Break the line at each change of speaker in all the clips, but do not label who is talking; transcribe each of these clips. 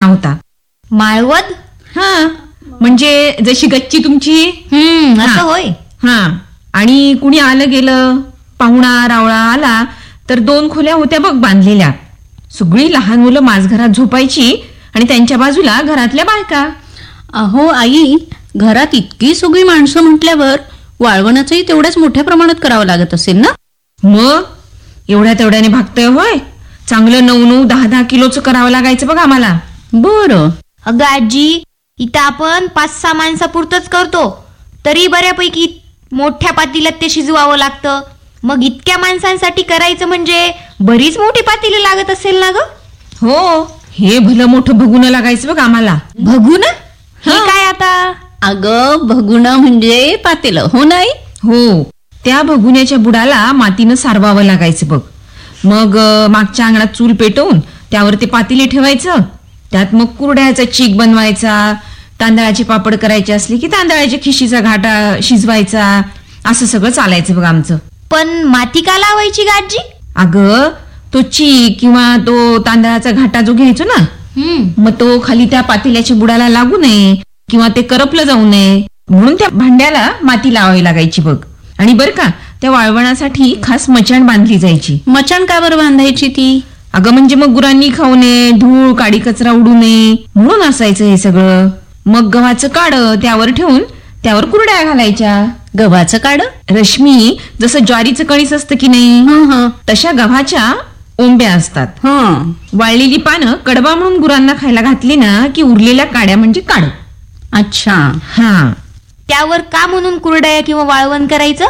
होता.
माळवद?
हा, म्हणजे जशी गच्ची तुमची.
असं होय.
हा, आणि कुणी आलं गेलं, पाहुणा रावळा आला तर 2 खोल्या होत्या बघ बांधलेल्या. सगळी लहान मुलं माझघरात झोपायची आणि त्यांच्या बाजूला घरातल्या बायका.
अहो आई, घरात इतकी सगळी माणसं म्हटल्यावर वाळवणाचंही तेवढ्याच मोठ्या प्रमाणात करावं लागत असेल ना?
मग एवढ्या तेवढ्याने भागतंय होय? चांगलं 9-9, 10-10 किलोचं करावं लागायचं बघ आम्हाला.
बरं.
अगं आजी, इथं आपण 5-6 माणसापुरतच करतो, तरी बऱ्यापैकी मोठ्या पातेल्यात ते शिजवावं लागतं. मग इतक्या माणसांसाठी करायचं म्हणजे बरीच मोठी पातेली लागत असेल ना ग?
हो, हे भलं मोठं भगुनं लागायचं बघ आम्हाला.
भगुन? हे काय आता?
अगं, भगुणं म्हणजे पातेलं, हो नाही?
हो, त्या भगुन्याच्या बुडाला मातीनं सारवावं लागायचं बघ. मग मागच्या अंगणात चूल पेटवून त्यावर ते पातेले ठेवायचं. त्यात मग कुरड्याचा चीक बनवायचा, तांदळाचे पापड करायचे असले की तांदळाच्या खिशीचा घाटा शिजवायचा. असं सगळं चालायचं बघ आमचं.
पण माती का लावायची ग आजी?
अगं, तो चीक किंवा तो तांदळाचा घाटा जो घ्यायचो ना, मग तो खाली त्या पातेल्याच्या बुडाला लागू नये किंवा ते करपलं जाऊ नये म्हणून त्या भांड्याला माती लावावी लागायची बघ. आणि बरं का, त्या वाळवणासाठी खास मचाण बांधली जायची.
मचाण का बरं बांधायची ती?
अगं, म्हणजे मग गुरांनी खाऊ नये, धूळ काडी कचरा उडू नये म्हणून असायचं हे सगळं. मग गव्हाचं काड त्यावर ठेवून त्यावर कुरड्या घालायच्या.
गव्हाचं काड?
रश्मी, जसं ज्वारीचं कणीस असतं की नाही, तशा गव्हाच्या ओंब्या असतात. वाळलेली पानं कडबा म्हणून गुरांना खायला घातली ना की उरलेल्या काड्या म्हणजे काड.
अच्छा.
हा,
त्यावर का म्हणून कुरडया किंवा वाळवण करायचं?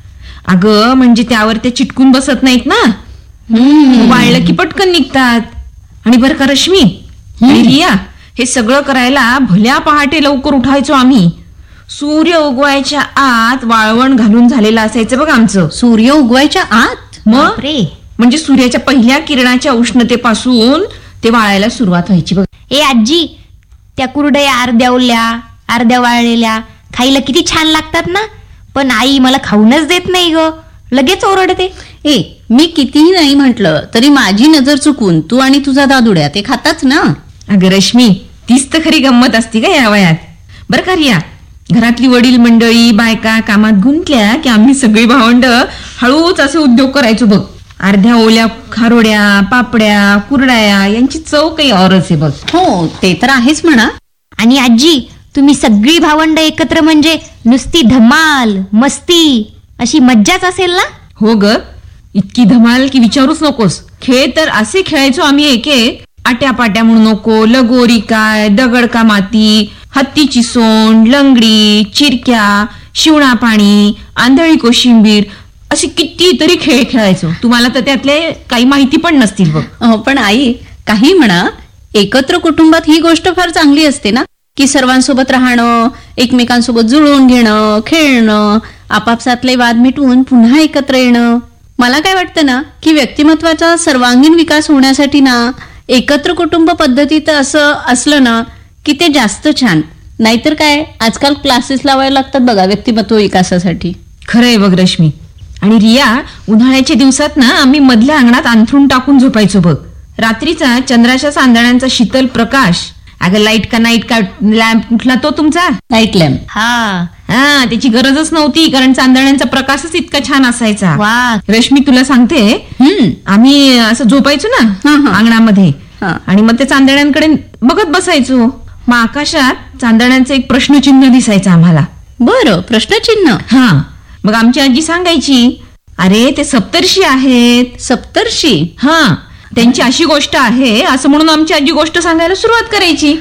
अगं, म्हणजे त्यावर ते चिटकून बसत नाहीत ना, वाळलं की पटकन निघतात. आणि बरं का रश्मी आणि रिया, हे सगळं करायला भल्या पहाटे लवकर उठायचो आम्ही. सूर्य उगवायच्या आत वाळवण घालून झालेलं असायचं बघ आमचं.
सूर्य उगवायच्या आत?
मग म्हणजे सूर्याच्या पहिल्या किरणाच्या उष्णतेपासून ते वाळायला सुरुवात व्हायची बघ.
ए आजी, त्या कुरडया अर्ध्या ओल्या अर्ध्या वाळलेल्या खायला किती छान लागतात ना. पण आई मला खाऊनच देत नाही ग, लगेच ओरडते.
मी कितीही नाही म्हटलं तरी माझी नजर चुकून तू आणि तुझा दादुड्या ते खाताच ना.
अगं रश्मी, तीच तर खरी गंमत असती का या वयात. बरं का रिया, घरातली वडील मंडळी बायका कामात गुंतल्या की आम्ही सगळी भावंड हळूच असे उद्योग करायचो बघ. अर्ध्या ओल्या खारोड्या, पापड्या, कुरड्या यांची चव काही औरच आहे बघ.
हो, ते तर आहेच म्हणा.
आणि आजी, तुम्ही सगळी भावंड एकत्र म्हणजे नुसती धमाल मस्ती अशी मज्जाच असेल ना?
हो ग, इतकी धमाल की विचारूच नकोस. खेळ तर असे खेळायचो आम्ही एक एक, आट्यापाट्या म्हणू नको, लगोरी काय, दगड का माती, हत्तीची सोंड, लंगडी, चिरक्या, शिवणा पाणी, आंधळी कोशिंबीर, असे कितीतरी खेळ खेळायचो. तुम्हाला तर त्यातले काही माहिती पण नसतील बघ.
पण आई, काही म्हणा, एकत्र कुटुंबात ही गोष्ट फार चांगली असते ना, की सर्वांसोबत राहणं, एकमेकांसोबत जुळवून घेणं, खेळणं, आपापसातले वाद मिटवून पुन्हा एकत्र येणं. मला काय वाटतं ना, की व्यक्तिमत्वाचा सर्वांगीण विकास होण्यासाठी ना एकत्र कुटुंब पद्धतीत असं असलं ना की ते जास्त छान. नाहीतर काय, आजकाल क्लासेस लावायला लागतात बघा व्यक्तिमत्व विकासासाठी.
खरंय बघ रश्मी. आणि रिया, उन्हाळ्याच्या दिवसात ना आम्ही मधल्या अंगणात अंथरूण टाकून झोपायचो बघ. रात्रीचा चंद्राच्या चांदण्यांचा शीतल प्रकाश. अगं, लाईट का नाईट का लॅम्प कुठला तो तुमचा?
Night lamp.
हा,
त्याची गरजच नव्हती, कारण चांदण्यांचा प्रकाशच इतका छान असायचा.
वा.
रश्मी, तुला सांगते, आम्ही असं झोपायचो ना अंगणामध्ये आणि मग त्या चांदण्यांकडे बघत बसायचो. मग आकाशात चांदण्यांचं एक प्रश्नचिन्ह दिसायचं आम्हाला.
बरं, प्रश्नचिन्ह?
हा, मग आमची आजी सांगायची, अरे ते सप्तर्षी आहेत.
सप्तर्षी?
हा, त्यांची अशी गोष्ट आहे असं म्हणून आमची आजी गोष्ट सांगायला सुरुवात करायची.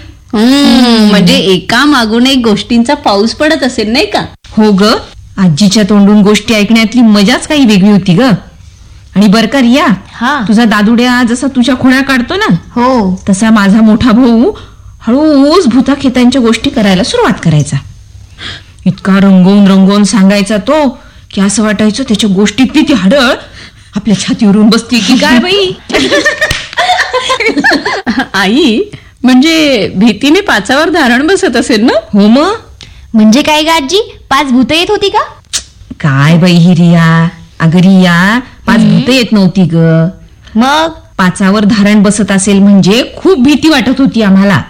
म्हणजे एका मागून एक गोष्टींचा पाऊस पडत असेल नाही का?
हो ग, आजीच्या तोंडून गोष्टी ऐकण्यातली मजाच काही वेगळी होती ग. आणि बर का रिया, तुझा दादुड्या जसा तुझ्या खोड्या काढतो ना,
हो,
तसा माझा मोठा भाऊ हळूच भूताखेतांच्या गोष्टी करायला सुरुवात करायचा. इतका रंगवून रंगवून सांगायचा तो की असं वाटायचं त्याच्या गोष्टीतली ती हाडळ आपल्या छातीवरून बसती की काय बाई.
आई, म्हणजे भीतीने पाचावर धारण बसत असेल ना?
हो मग.
म्हणजे काय ग आजी, 5 भूत येत होती का?
काय बाई ही रिया, अगं रिया, 5 भूत येत नव्हती ग.
मग
पाचावर धारण बसत असेल म्हणजे खूप भीती वाटत होती आम्हाला.